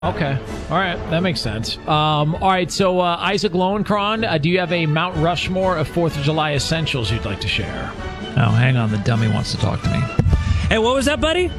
Okay. All right. That makes sense. All right. So, Isaac Lowenkron, do you have a Mount Rushmore of 4th of July essentials you'd like to share? Oh, hang on. The dummy wants to talk to me. Hey, what was that, buddy?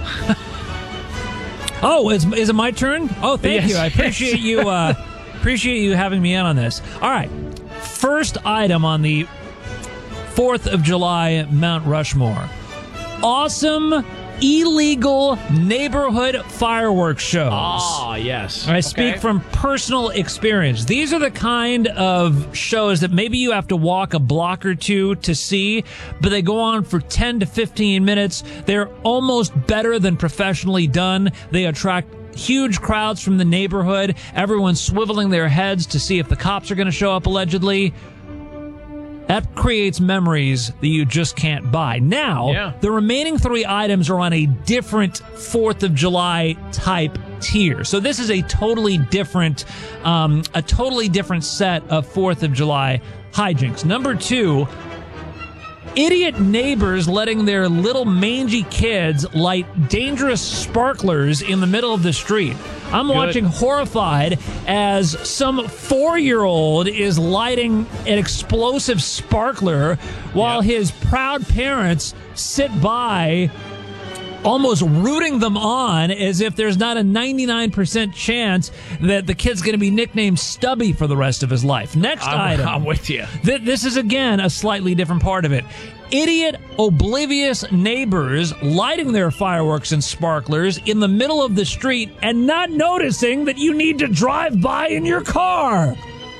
Oh, is it my turn? Oh, thank you. I appreciate you. Appreciate you having me in on this. All right. First item on the 4th of July Mount Rushmore. Awesome illegal neighborhood fireworks shows. Ah, yes. I speak from personal experience. These are the kind of shows that maybe you have to walk a block or two to see, but they go on for 10 to 15 minutes. They're almost better than professionally done. They attract huge crowds from the neighborhood. Everyone's swiveling their heads to see if the cops are going to show up, allegedly. That creates memories that you just can't buy. Now, the remaining 3 items are on a different 4th of July type tier. So this is a totally different set of 4th of July hijinks. Number 2, idiot neighbors letting their little mangy kids light dangerous sparklers in the middle of the street. I'm watching horrified as some 4-year-old is lighting an explosive sparkler while his proud parents sit by almost rooting them on as if there's not a 99% chance that the kid's going to be nicknamed Stubby for the rest of his life. Next item. I'm with you. This is, again, a slightly different part of it. Idiot, oblivious neighbors lighting their fireworks and sparklers in the middle of the street and not noticing that you need to drive by in your car.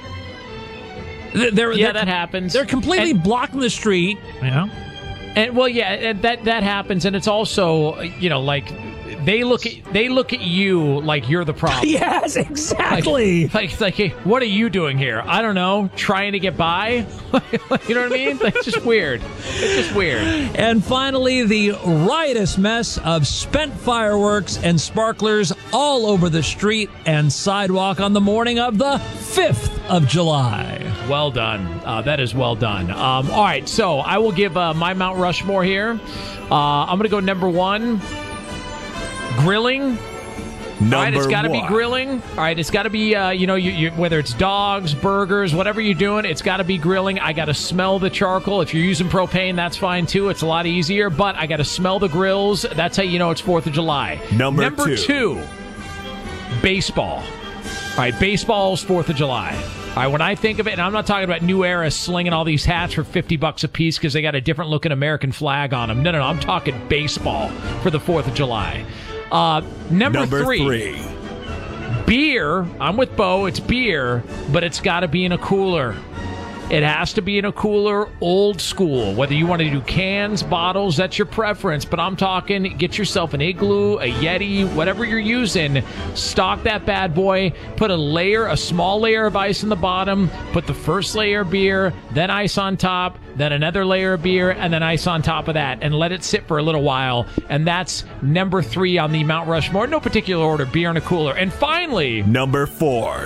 That happens. They're completely blocking the street. Yeah. And that happens, and it's also, like they look at you like you're the problem. Yes, exactly. Like, hey, what are you doing here? I don't know, trying to get by. You know what I mean? It's just weird. It's just weird. And finally, the riotous mess of spent fireworks and sparklers all over the street and sidewalk on the morning of the 5th of July. Well done. That is well done. All right, so I will give my Mount Rushmore here. I'm going to go number 1. Grilling. All right, it's got to be grilling. All right, it's got to be, whether it's dogs, burgers, whatever you're doing, it's got to be grilling. I got to smell the charcoal. If you're using propane, that's fine too. It's a lot easier, but I got to smell the grills. That's how you know it's 4th of July. Number 2, baseball. All right, baseball's 4th of July. All right, when I think of it, and I'm not talking about New Era slinging all these hats for $50 a piece because they got a different looking American flag on them. No, I'm talking baseball for the 4th of July. Number 3, beer. I'm with Bo. It's beer, but it's got to be in a cooler. It has to be in a cooler, old school. Whether you want to do cans, bottles, that's your preference. But I'm talking, get yourself an Igloo, a Yeti, whatever you're using. Stock that bad boy. Put a small layer of ice in the bottom. Put the first layer of beer, then ice on top, then another layer of beer, and then ice on top of that. And let it sit for a little while. And that's number 3 on the Mount Rushmore. No particular order, beer in a cooler. And finally, number 4,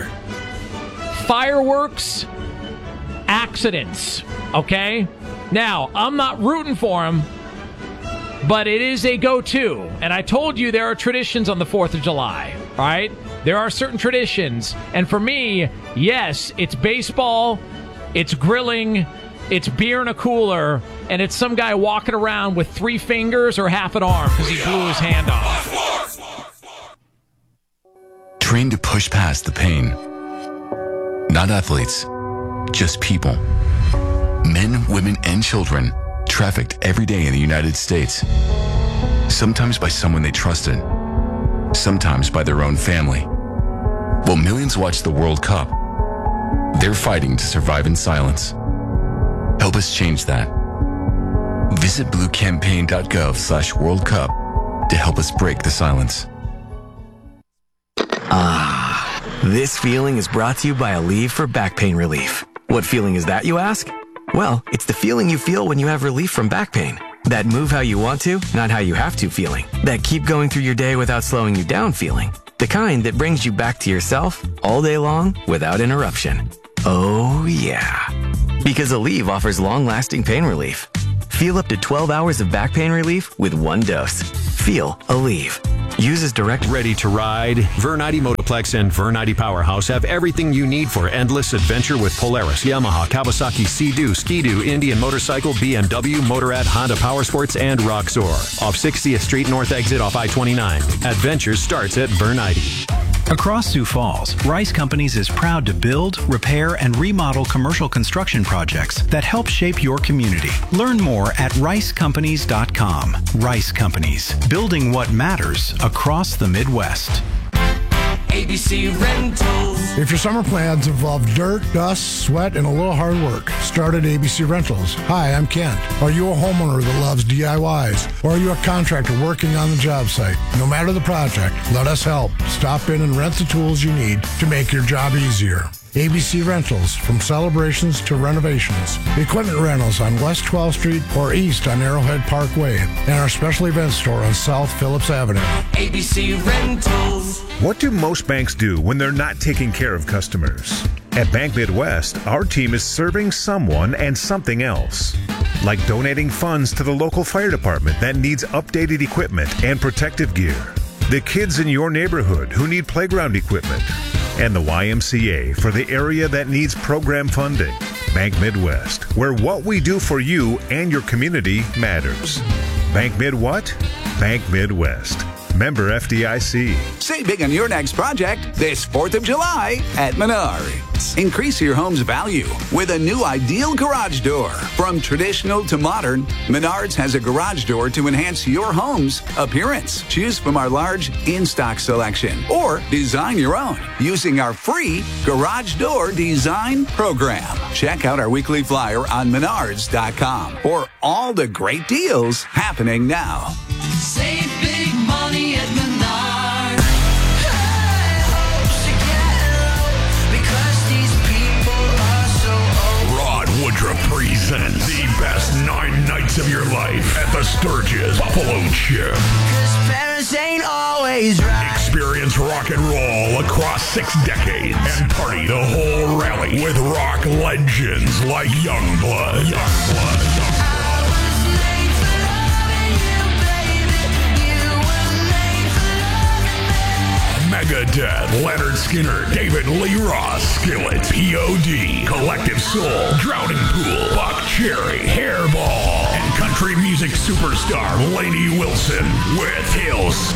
fireworks accidents. Okay? Now, I'm not rooting for them, but it is a go-to. And I told you there are traditions on the 4th of July. All right? There are certain traditions. And for me, yes, it's baseball, it's grilling, it's beer in a cooler, and it's some guy walking around with 3 fingers or half an arm because he blew his hand off. Trained to push past the pain. Not athletes, just people. Men, women, and children trafficked every day in the United States. Sometimes by someone they trusted. Sometimes by their own family. While millions watch the World Cup, they're fighting to survive in silence. Help us change that. Visit bluecampaign.gov/World Cup to help us break the silence. This feeling is brought to you by Aleve for back pain relief. What feeling is that, you ask? Well, it's the feeling you feel when you have relief from back pain. That move how you want to, not how you have to feeling. That keep going through your day without slowing you down feeling. The kind that brings you back to yourself all day long without interruption. Oh, yeah. Because Aleve offers long-lasting pain relief. Feel up to 12 hours of back pain relief with 1 dose. Feel Aleve. uses direct... Ready to ride? Ver90 Motoplex and Ver90 Powerhouse have everything you need for endless adventure with Polaris, Yamaha, Kawasaki, Sea-Doo, Ski-Doo, Indian Motorcycle, BMW, Motorrad, Honda Powersports, and Roxor. Off 60th Street North exit off I-29. Adventure starts at Ver90. Across Sioux Falls, Rice Companies is proud to build, repair, and remodel commercial construction projects that help shape your community. Learn more at ricecompanies.com. Rice Companies, building what matters across the Midwest. ABC Rentals. If your summer plans involve dirt, dust, sweat, and a little hard work, start at ABC Rentals. Hi, I'm Kent. Are you a homeowner that loves DIYs? Or are you a contractor working on the job site? No matter the project, let us help. Stop in and rent the tools you need to make your job easier. ABC Rentals, from celebrations to renovations. Equipment rentals on West 12th Street or east on Arrowhead Parkway. And our special event store on South Phillips Avenue. ABC Rentals. What do most banks do when they're not taking care of customers? At Bank Midwest, our team is serving someone and something else. Like donating funds to the local fire department that needs updated equipment and protective gear. The kids in your neighborhood who need playground equipment. And the YMCA for the area that needs program funding. Bank Midwest, where what we do for you and your community matters. Bank Mid what? Bank Midwest. Member FDIC. Save big on your next project this 4th of July at Menards. Increase your home's value with a new ideal garage door. From traditional to modern, Menards has a garage door to enhance your home's appearance. Choose from our large in-stock selection or design your own using our free Garage Door Design Program. Check out our weekly flyer on Menards.com for all the great deals happening now. Save big money at Menards. High hopes to get low because these people are so old. Rod Woodruff presents the best 9 nights of your life at the Sturgis Buffalo Chip. Cause parents ain't always right. Experience rock and roll across 6 decades and party the whole rally with rock legends like Youngblood. Megadeth, Leonard Skinner, David Lee Roth, Skillet, POD, Collective Soul, Drowning Pool, Buck Cherry, Hairball, and country music superstar Lainey Wilson with Hills